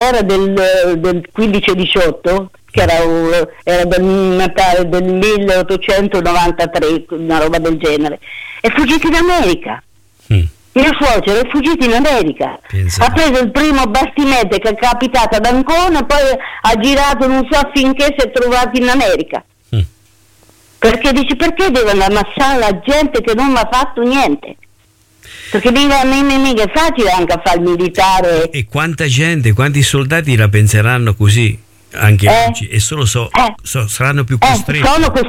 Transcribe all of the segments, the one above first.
guerra del 15-18, che era del Natale del 1893, una roba del genere, è fuggito in America. Il suocero è fuggito in America. Ha preso il primo bastimento che è capitato ad Ancona e poi ha girato non so finché si è trovato in America. Perché dice, perché devono ammassare la gente che non ha fatto niente? Perché mica è facile anche a fare il militare. E quanta gente, quanti soldati la penseranno così anche oggi, e solo saranno più costretti.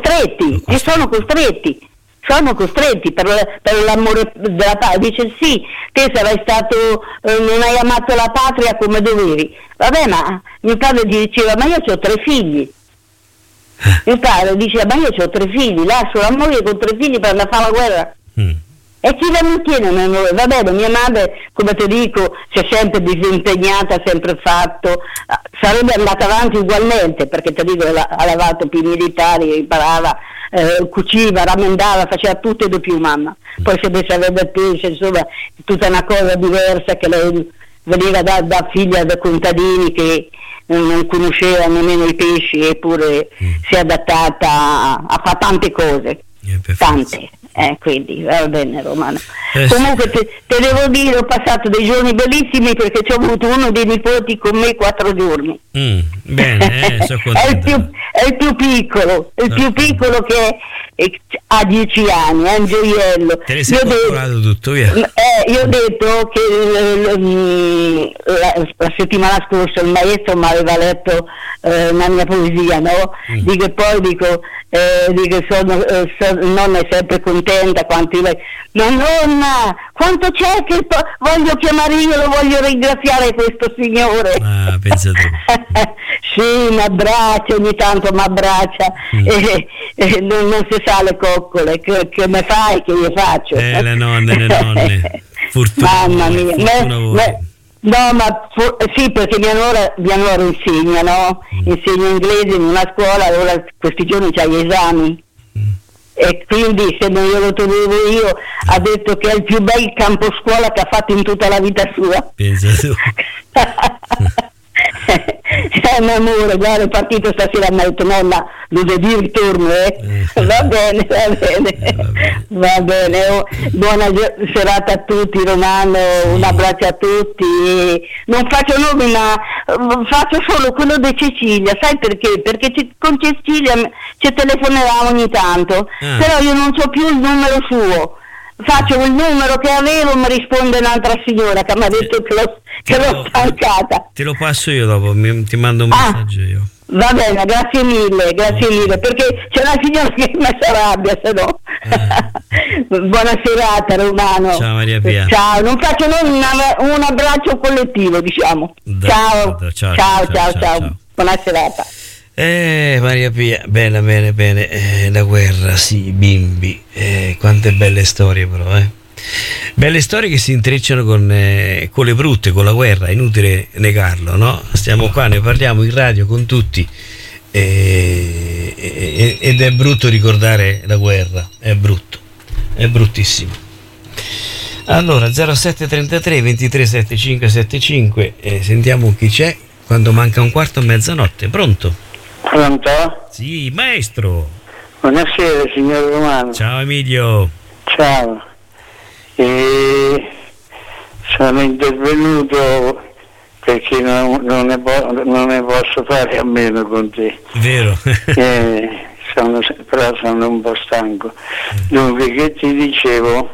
Sono costretti per l'amore della patria. Dice sì, te sarai stato, non hai amato la patria come dovevi. Vabbè, ma mio padre diceva, ma io ho 3 figli. Mio padre diceva, ma io ho 3 figli, lascio la moglie con 3 figli per andare a fare la guerra. E chi la mantiene? Va bene, mia madre, come ti dico, si è sempre disimpegnata, ha sempre fatto, sarebbe andata avanti ugualmente, perché ti dico, ha lavato per i militari, imparava, cuciva, rammendava, faceva tutto e di più mamma. Poi si è messa a vendere pesce, insomma, tutta una cosa diversa, che lei veniva da figlia da contadini che non conosceva nemmeno i pesci, eppure si è adattata a fare tante cose, tante. Quindi va bene, Romano. Comunque te devo dire, ho passato dei giorni bellissimi, perché ci ho avuto uno dei nipoti con me 4 giorni. Bene, sono contento. È il più piccolo, che ha 10 anni, è un gioiello. Te ne sei calcolato tutto, via? Io ho detto che la settimana scorsa il maestro mi aveva letto una mia poesia, no? Dico, poi dico nonna è sempre contenta quanto lei, ma nonna, quanto c'è che voglio chiamare io, lo voglio ringraziare questo signore. Pensa tu. Sì, mi abbraccia, ogni tanto mi abbraccia, e non si sa le coccole che me fai, che io faccio. Le nonne. Fortuna. Mamma mia. No, ma sì, perché mia nuora insegna, no? Insegna inglese in una scuola, allora questi giorni c'ha gli esami. E quindi se non glielo toglievo io, ha detto che è il più bel campo scuola che ha fatto in tutta la vita sua. Pensa tu. Un amore, guarda, è partito stasera, mi ha detto nonna, lunedì ritorno, va bene. Buona serata a tutti, Romano, un abbraccio a tutti. Non faccio nomi, ma faccio solo quello di Cecilia, sai perché? Perché con Cecilia ci telefonavamo ogni tanto, però io non so più il numero suo. Faccio il numero che avevo, mi risponde un'altra signora che mi ha detto che l'ho stancata. Te lo passo io dopo, ti mando un messaggio io. Va bene, grazie mille, perché c'è una signora che mi si arrabbia, se no. Buona serata, Romano. Ciao Maria Pia. Ciao, non faccio un abbraccio collettivo, diciamo. Ciao. Buona serata. Maria Pia, bene, la guerra, sì, bimbi, quante belle storie però, belle storie che si intrecciano con le brutte, con la guerra, è inutile negarlo, no? Stiamo qua, ne parliamo in radio con tutti, ed è brutto ricordare la guerra, è bruttissimo. Allora 0733 23 75 75, sentiamo chi c'è quando manca un quarto a mezzanotte. Pronto? Pronto? Sì, maestro. Buonasera, signor Romano. Ciao Emilio. Ciao. Sono intervenuto perché non ne posso fare a meno con te. Vero. Però sono un po' stanco. Dunque, che ti dicevo?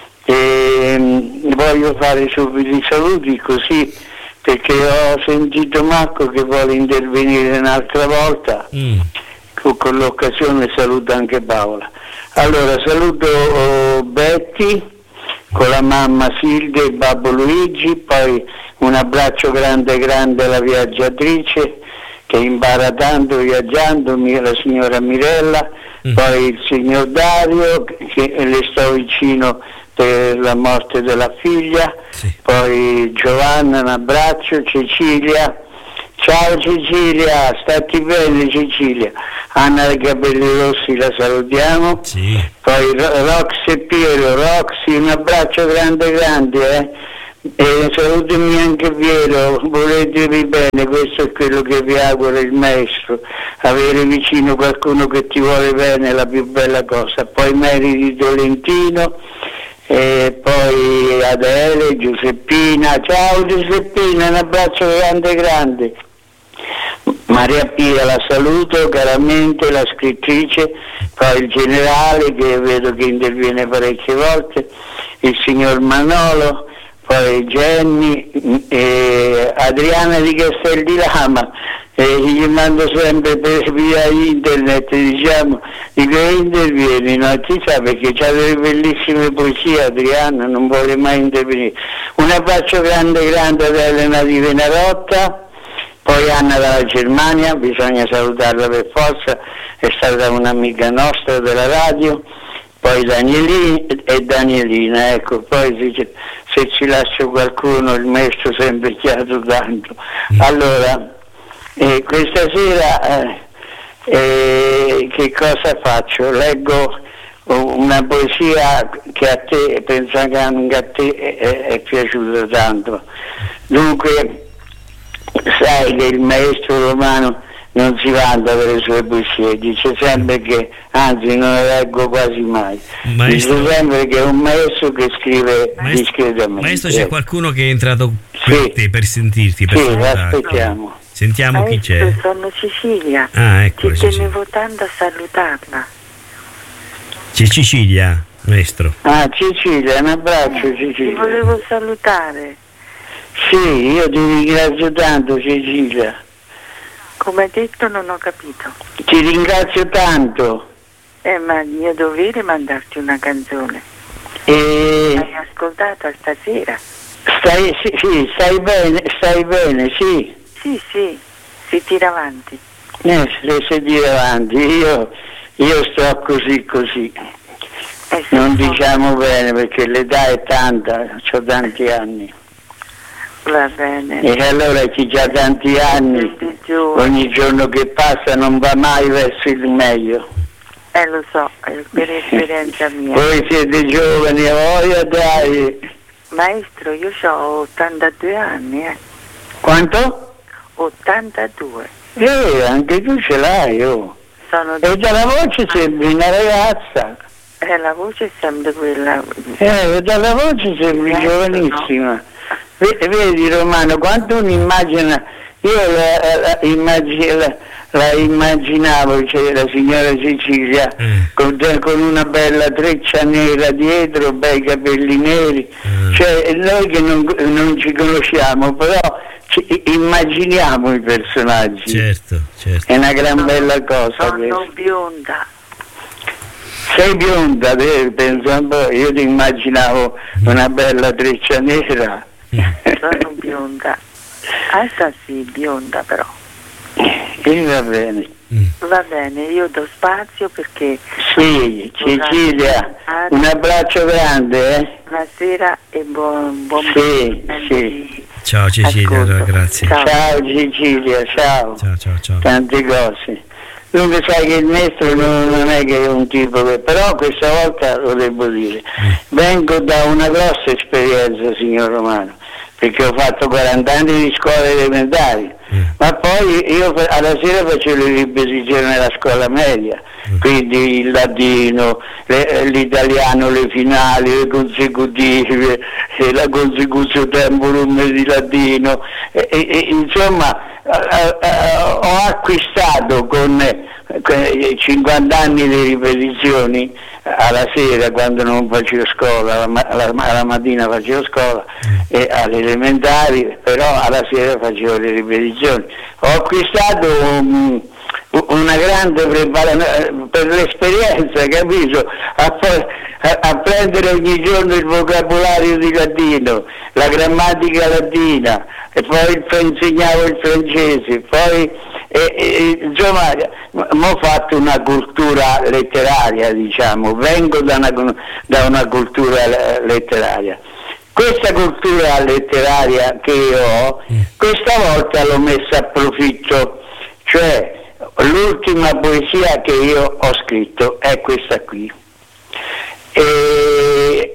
Voglio fare subito i saluti, così, perché ho sentito Marco che vuole intervenire un'altra volta. Con l'occasione saluto anche Paola. Allora saluto Betty con la mamma Silvia e il babbo Luigi, poi un abbraccio grande alla viaggiatrice che impara tanto viaggiando, la signora Mirella, poi il signor Dario che le sto vicino per la morte della figlia, poi Giovanna, un abbraccio, Cecilia, ciao Cecilia, stati bene Cecilia, Anna dei capelli rossi la salutiamo, poi Roxy e Piero, Roxy un abbraccio grande, Salutami anche Piero, voletevi bene, questo è quello che vi augura il maestro, avere vicino qualcuno che ti vuole bene è la più bella cosa. Poi meriti Tolentino, poi Adele, Giuseppina, ciao Giuseppina, un abbraccio grande grande. Maria Pia la saluto caramente, la scrittrice, poi il generale che vedo che interviene parecchie volte, il signor Manolo, poi Jenny, Adriana di Castel di Lama, gli mando sempre via internet, diciamo, dico intervieni, no? Ti sa perché c'ha delle bellissime poesie Adriana, non vuole mai intervenire. Un abbraccio grande grande ad Elena di Venarotta. Poi Anna dalla Germania, bisogna salutarla per forza, è stata un'amica nostra della radio, poi Danielina, ecco, poi se ci lascio qualcuno il maestro sempre chiaro tanto. Allora, questa sera che cosa faccio? Leggo una poesia che a te, penso che anche a te è piaciuta tanto. Dunque, sai che il maestro romano non si vanta per le sue poesie, dice sempre che, anzi non le leggo quasi mai, dice sempre che è un maestro che scrive discretamente. Maestro, c'è qualcuno che è entrato per te, per sentirti, per aspettiamo. Sentiamo maestro, chi c'è. Sono Cecilia, ecco, ci tenevo tanto a salutarla. C'è Cecilia, maestro. Cecilia, un abbraccio Cecilia. Ti volevo salutare. Sì, io ti ringrazio tanto Cecilia. Come hai detto non ho capito. Ti ringrazio tanto. Ma il mio dovere è mandarti una canzone. Hai ascoltata stasera? Stai bene, sì. Sì, si tira avanti. Si tira avanti, io sto così. Non diciamo bene perché l'età è tanta, ho tanti anni. Va bene. E allora chi ha tanti anni, ogni giorno che passa non va mai verso il meglio. Lo so, è per esperienza mia. Voi siete giovani, a voglia dai. Maestro, io ho 82 anni, Quanto? 82. Anche tu ce l'hai, E dalla voce sembri una ragazza. La voce è sempre quella. Dalla voce sembri giovanissima. Vedi Romano, quando uno immagina, io la immaginavo, cioè la signora Cecilia con una bella treccia nera dietro, bei capelli neri, cioè noi che non ci conosciamo, però immaginiamo i personaggi. Certo. È una gran bella cosa. Sono bionda. Sei bionda, penso un po', io ti immaginavo una bella treccia nera. Sono bionda. Sì, bionda però. Va bene. Va bene, io do spazio perché... Sì, Cecilia, un abbraccio grande, Buonasera e buon Sì. Ciao Cecilia, grazie. Ciao Cecilia, ciao. Tante cose. Dunque sai che il maestro non è che è un tipo che... Però questa volta lo devo dire. Vengo da una grossa esperienza, signor Romano, perché ho fatto 40 anni di scuola elementare, ma poi io alla sera facevo le ripetizioni nella scuola media, quindi il latino, l'italiano, le finali, le consecutive, la consecutio temporum di latino, insomma ho acquistato con 50 anni di ripetizioni alla sera quando non facevo scuola, alla mattina facevo scuola e alle elementari, però alla sera facevo le ripetizioni. Ho acquistato una grande preparazione per l'esperienza, capito? A prendere ogni giorno il vocabolario di latino, la grammatica latina, e poi insegnavo il francese, poi insomma ho fatto una cultura letteraria, diciamo, vengo da una cultura letteraria. Questa cultura letteraria che io ho, questa volta l'ho messa a profitto, cioè l'ultima poesia che io ho scritto è questa qui.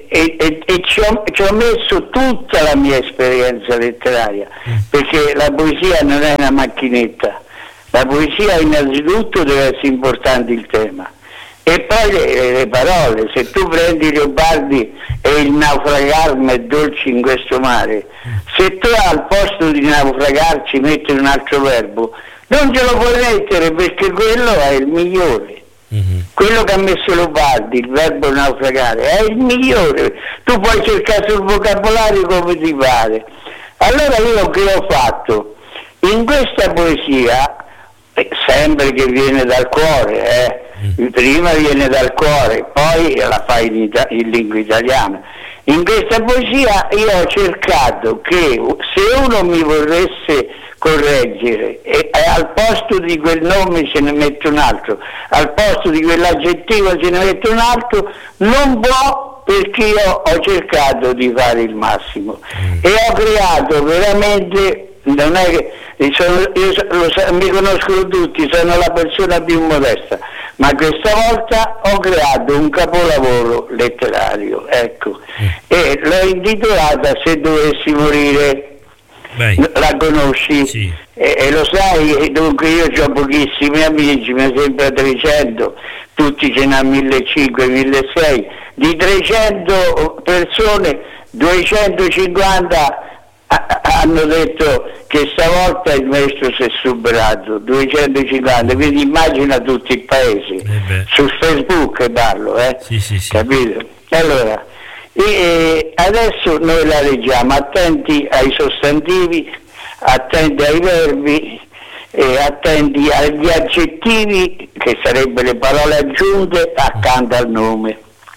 ci ho messo tutta la mia esperienza letteraria, perché la poesia non è una macchinetta, la poesia innanzitutto deve essere importante il tema, e poi le parole. Se tu prendi Leopardi e il naufragarmi è dolce in questo mare, se tu al posto di naufragarci metti un altro verbo, non ce lo puoi mettere, perché quello è il migliore. Quello che ha messo Leopardi, il verbo naufragare, è il migliore. Tu puoi cercare sul vocabolario come ti pare. Allora io che ho fatto? In questa poesia, sempre che viene dal cuore, prima viene dal cuore, poi la fai in lingua italiana. In questa poesia io ho cercato che se uno mi volesse correggere e al posto di quel nome se ne mette un altro, al posto di quell'aggettivo se ne mette un altro, non può, perché io ho cercato di fare il massimo e ho creato veramente, non è che mi conoscono tutti, sono la persona più modesta, ma questa volta ho creato un capolavoro letterario, ecco, e l'ho intitolata Se dovessi morire. La conosci? Sì. E lo sai, dunque io ho pochissimi amici, mi sembra 300, tutti ce n'ha 1500, 1600, di 300 persone 250 hanno detto che stavolta il maestro si è superato, 250, quindi immagina tutto il paese, su Facebook parlo, sì. Capito? Allora, adesso noi la leggiamo, attenti ai sostantivi, attenti ai verbi e attenti agli aggettivi, che sarebbero le parole aggiunte accanto al nome.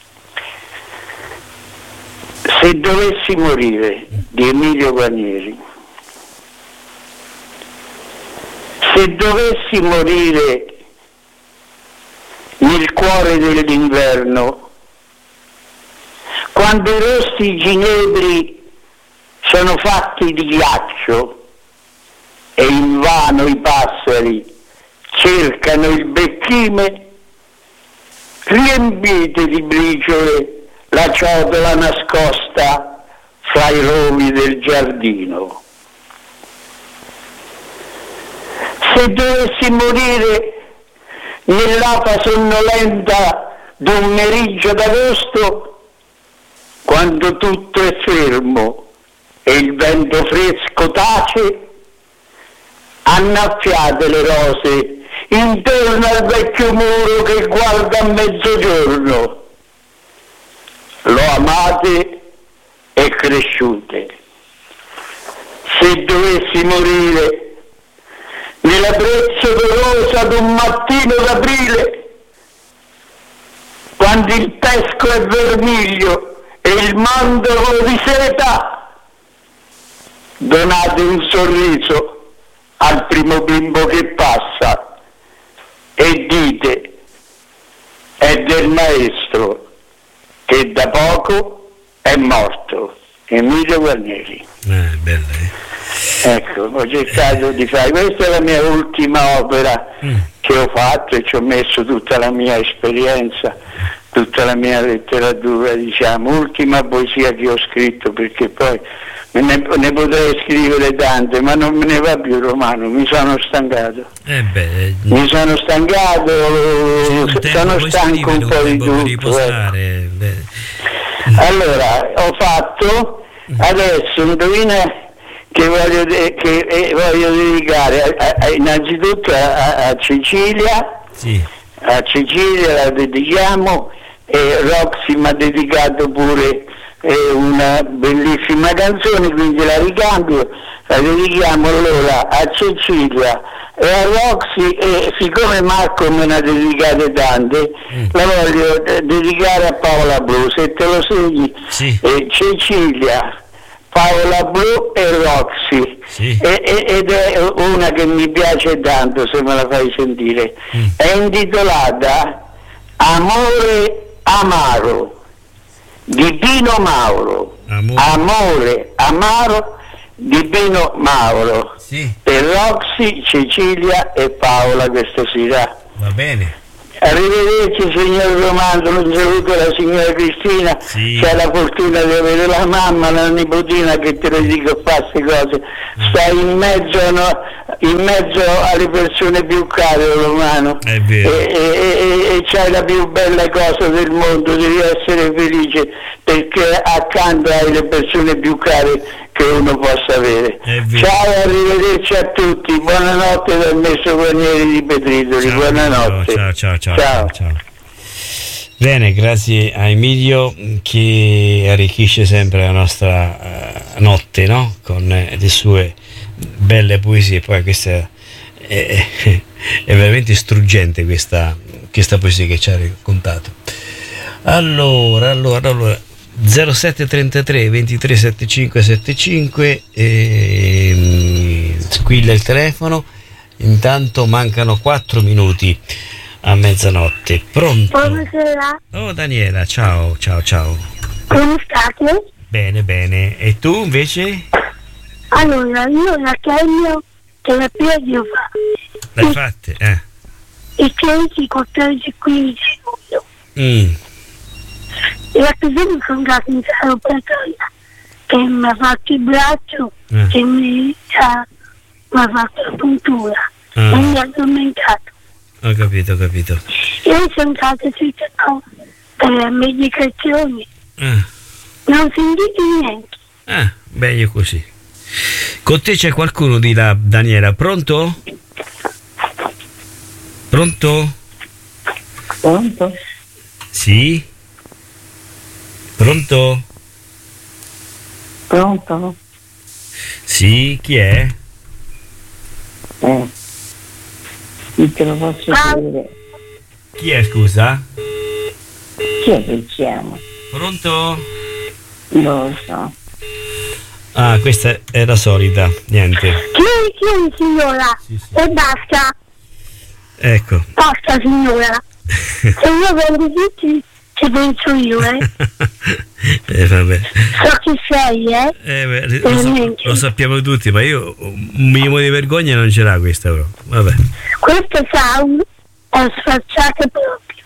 Se dovessi morire, di Emilio Guarnieri. Se dovessi morire nel cuore dell'inverno, quando i rosti ginebri sono fatti di ghiaccio e invano i passeri cercano il becchime, riempite di briciole la ciotola nascosta fra i rovi del giardino. Se dovessi morire nell'afa sonnolenta d'un meriggio d'agosto, quando tutto è fermo e il vento fresco tace, annaffiate le rose intorno al vecchio muro che guarda a mezzogiorno. Lo amate e cresciute. Se dovessi morire nella brezza dolosa d'un mattino d'aprile, quando il pesco è vermiglio e il mandorlo di seta, donate un sorriso al primo bimbo che passa e dite: è del maestro che da poco è morto. Emilio Guarnieri. Bella, Ecco, ho cercato di fare, questa è la mia ultima opera che ho fatto e ci ho messo tutta la mia esperienza, tutta la mia letteratura, diciamo, ultima poesia che ho scritto, perché poi ne potrei scrivere tante, ma non me ne va più, Romano, mi sono stancato. Mi sono stancato, sono stanco un po' di tutto. Allora, ho fatto, adesso indovina che voglio dedicare innanzitutto a Cecilia. Sì. A Cecilia la dedichiamo, e Roxy mi ha dedicato pure una bellissima canzone, quindi la ricambio, la dedichiamo allora a Cecilia e a Roxy, e siccome Marco me ne ha dedicate tante, la voglio dedicare a Paola Blu, se te lo segni. Sì. Cecilia, Paola Blu e Roxy, sì. Ed è una che mi piace tanto, se me la fai sentire. È intitolata Amore Amaro di Pino Mauro. Amore Amaro di Pino Mauro. Sì. Per Roxy, Cecilia e Paola questa sera. Va bene. Arrivederci signor Romano, un saluto alla signora Cristina, sì. C'è la fortuna di avere la mamma, la nipotina che te le dico fa queste cose, stai in mezzo alle persone più care, Romano, è vero. e c'hai la più bella cosa del mondo, devi essere felice perché accanto hai le persone più care che uno possa avere. Ciao, arrivederci a tutti, buonanotte dal Messo Guarnieri di Petritoli, buonanotte. Ciao. Bene, grazie a Emilio che arricchisce sempre la nostra notte, no? Con le sue belle poesie. Poi questa è veramente struggente questa poesia che ci ha raccontato. Allora 0733 23 75 75 squilla il telefono. Intanto mancano 4 minuti a mezzanotte. Pronto? Buonasera. Oh Daniela, ciao. Come state? Bene. E tu invece? Allora, io la chemioterapia di ho fatto. L'hai fatte? I 13, 14, 15 luglio. E la persona mi sono andata in sala operatoria che mi ha fatto il braccio, che mi ha fatto la puntura e mi ha addormentato. Ho capito. Io sono stata tutte per le medicazioni. Non sentite niente. Meglio così. Con te c'è qualcuno di là, Daniela? Pronto? Pronto? Sì? Pronto? Sì, chi è? Non te lo posso dire. Chi è, scusa? Chi è che chiama? Pronto? Non lo so. Questa è la solita, niente. Chi signora? Sì. E basta. Ecco. Basta signora. Se io vedo tutti ci penso io, vabbè. So chi sei, lo sappiamo tutti, ma io un minimo di vergogna non ce l'ha questa, però. Vabbè. Questo sound è sfacciato proprio.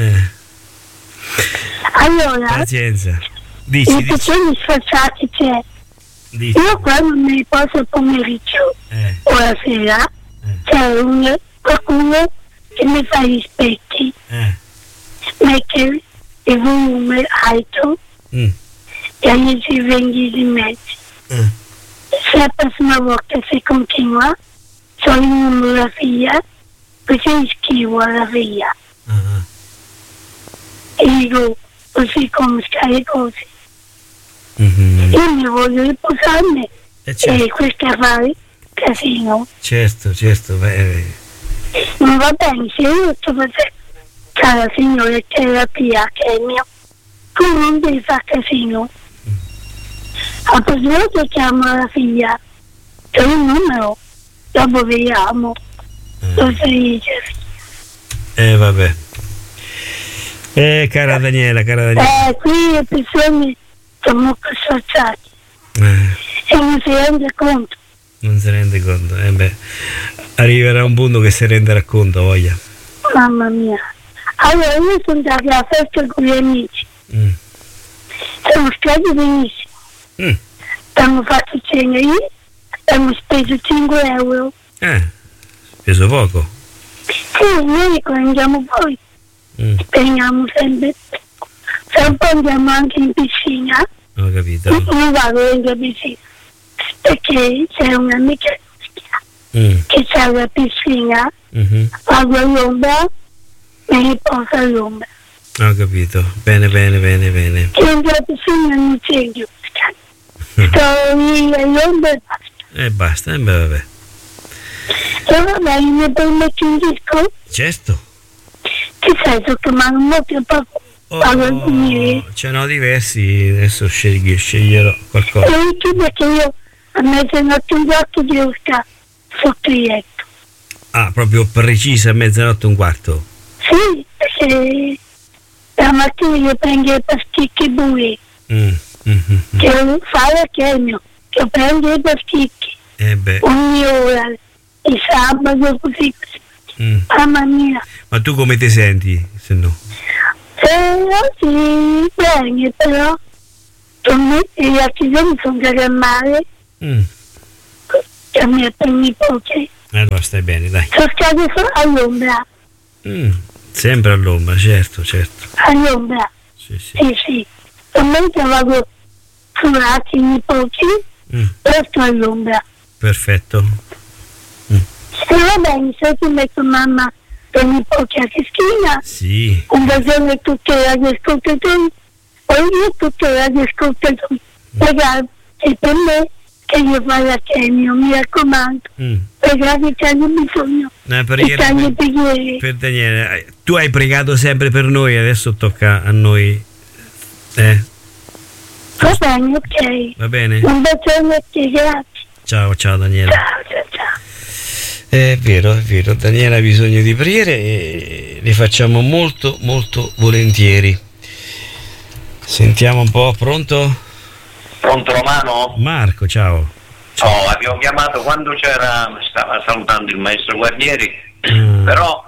Allora, pazienza. Le persone sfacciate c'è. Dici. Io quando mi riposo il pomeriggio o la sera c'è qualcuno che mi fa gli specchi, mette il volume alto e gli si vengi di mezzo. Se la prossima volta se continua sono il numero della figlia, così scrivo alla figlia e dico così come stai le cose. Io mi voglio riposarmi e questo è fare casino. Certo. Non va bene, se io sto facendo, cara signora, terapia che è mio, tu non devi fare casino. A prossima volta chiamo la figlia, c'è un numero, dopo vediamo, lo si dice. Vabbè. Cara Daniela. Qui le persone sono molto sfacciate e non si rende conto. Arriverà un punto che si renderà conto, voglia. Mamma mia. Allora io sono andata alla festa con gli amici. Siamo stati benissimo. Abbiamo fatto cena lì, abbiamo speso 5 euro. Speso poco. Sì, noi quando andiamo fuori speriamo sempre. Se un po' andiamo anche in piscina. Ho capito. Non vado in piscina perché c'è un'amica che c'ha la piscina, vado all'ombra e riposo all'ombra. Ho capito, bene. Che in la piscina non c'è io, sto lì all'ombra e basta. Vabbè. E vabbè, mi permetti un disco? Certo. Che senso che mi hanno molto poco a dormire? Ce n'ho diversi, adesso sceglierò qualcosa. E perché io a mezzanotte un quarto devo stare sotto il letto. Proprio precisa a mezzanotte un quarto? Sì, perché la mattina io prendo le pasticche buie che fa la chemio, che prendo le pasticche ogni ora, il sabato così. mamma mia. Ma tu come ti senti, se no? Oggi bene, però gli altri giorni sono andati a male. A me per nipote. Allora stai bene, dai. Sono stato all'ombra. Sempre all'ombra, certo. All'ombra. Sì. Mentre vado curati i nipoti, però sto all'ombra. Perfetto. Se va bene, se tu metto mamma per nipoti a Cristina, sì. Un bacione a tutti i radioascoltatori, poi io tutti i radioascoltatori. Ragazzi, è per me che io vado a Chemio, mi raccomando. Pregate che hanno bisogno. Per Daniele, tu hai pregato sempre per noi, adesso tocca a noi. Va bene, ok. Va bene. Un bacione a te, grazie. Ciao Daniele. Ciao. È vero, Daniele ha bisogno di preghiere e le facciamo molto volentieri. Sentiamo un po', pronto? Pronto Romano? Marco, ciao. Abbiamo chiamato quando stava salutando il maestro Guarnieri, però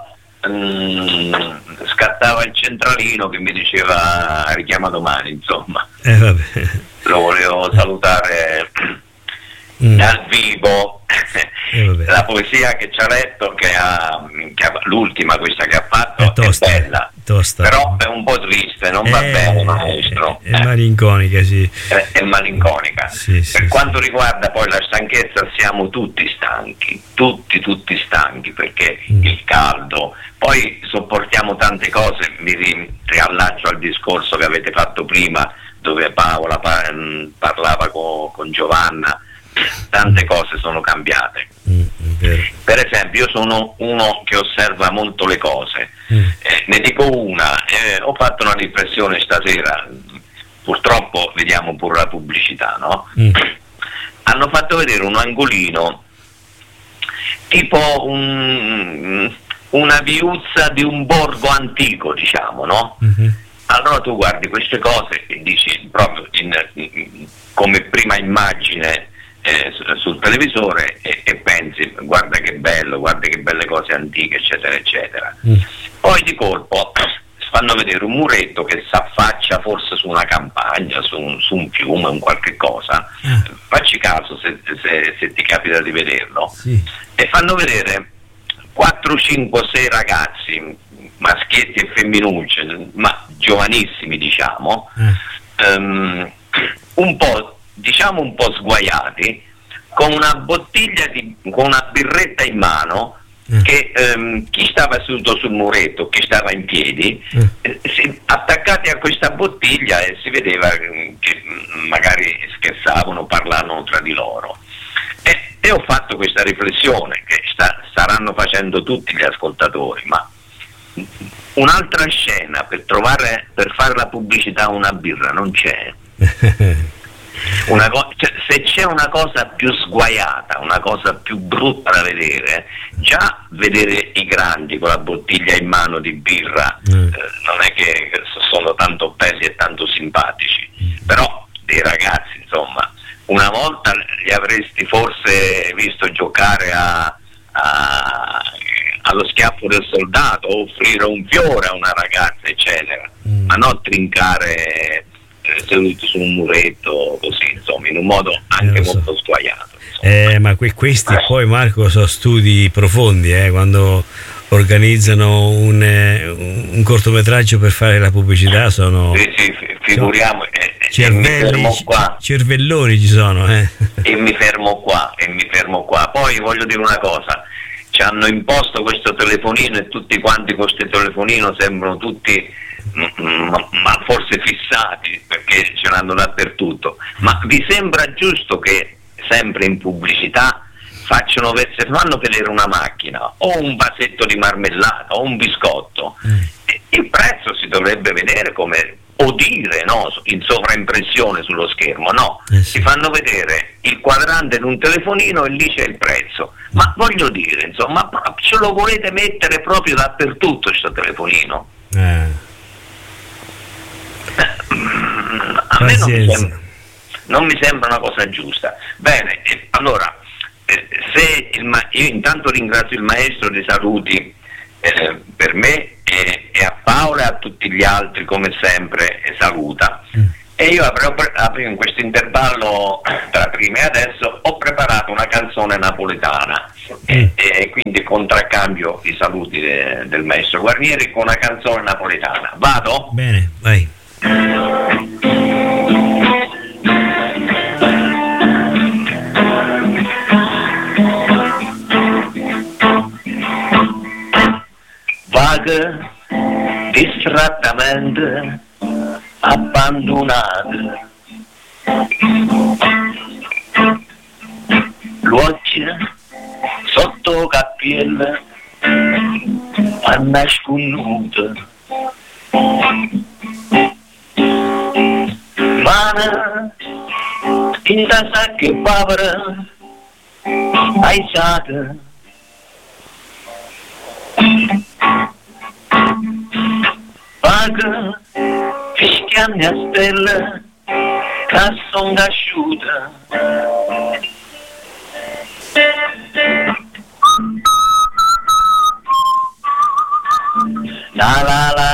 scattava il centralino che mi diceva richiama domani, insomma. Vabbè. Lo volevo salutare dal vivo. La poesia che ci ha letto, l'ultima, questa che ha fatto, è bella, tosta. Però è un po' triste, non va bene, maestro. È malinconica, sì. È malinconica. Sì, per quanto riguarda poi la stanchezza, siamo tutti stanchi, tutti stanchi, perché il caldo, poi sopportiamo tante cose. Mi riallaccio al discorso che avete fatto prima, dove Paola parlava con Giovanna. Tante cose sono cambiate. Per esempio, io sono uno che osserva molto le cose. Ne dico una, ho fatto una riflessione stasera, purtroppo vediamo pure la pubblicità, no? Hanno fatto vedere un angolino tipo una viuzza di un borgo antico, diciamo, no? Allora tu guardi queste cose e dici proprio come prima immagine sul televisore e pensi guarda che bello, guarda che belle cose antiche, eccetera eccetera. Poi di colpo fanno vedere un muretto che s'affaccia forse su una campagna, su un fiume, un qualche cosa. Facci caso se ti capita di vederlo. E fanno vedere 4, 5, 6 ragazzi, maschietti e femminucce, ma giovanissimi, diciamo, un po' sguaiati, con una bottiglia con una birretta in mano, che chi stava seduto sul muretto, chi stava in piedi, attaccati a questa bottiglia, e si vedeva che magari scherzavano, parlavano tra di loro. E ho fatto questa riflessione che staranno facendo tutti gli ascoltatori, ma un'altra scena per fare la pubblicità a una birra non c'è. Se c'è una cosa più sguaiata, una cosa più brutta da vedere, già vedere i grandi con la bottiglia in mano di birra non è che sono tanto belli e tanto simpatici, però dei ragazzi, insomma, una volta li avresti forse visto giocare allo schiaffo del soldato, o offrire un fiore a una ragazza, eccetera, ma non trincare seduti su un muretto così, insomma, in un modo anche molto sguaiato. Ma questi poi, Marco, sono studi profondi, quando organizzano un cortometraggio per fare la pubblicità, sono figuriamo, cervelloni ci sono, e mi fermo qua. Poi voglio dire una cosa: ci hanno imposto questo telefonino e tutti quanti con questo telefonino sembrano tutti ma forse fissati, perché ce l'hanno dappertutto. Ma vi sembra giusto che sempre in pubblicità se fanno vedere una macchina o un vasetto di marmellata o un biscotto, il prezzo si dovrebbe vedere come, o dire, no, in sovraimpressione sullo schermo, no, si fanno vedere il quadrante in un telefonino e lì c'è il prezzo. Ma voglio dire, insomma, ce lo volete mettere proprio dappertutto questo telefonino? A me non mi sembra una cosa giusta. Bene, allora io intanto ringrazio il maestro dei saluti per me e a Paolo e a tutti gli altri come sempre saluta. E io in questo intervallo tra prima e adesso ho preparato una canzone napoletana e quindi contraccambio i saluti del maestro Guarnieri con una canzone napoletana. Vado? Bene, vai. Vaga distrattamente abbandonate, luoghi sotto cappielle annascondute, mano in casa che povera aisate, vaga fischiando a stelle che sono asciute, la la la